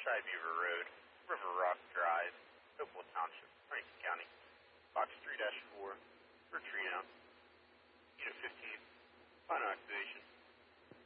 Shy Beaver Road, River Rock Drive, Hopewell Township, Franklin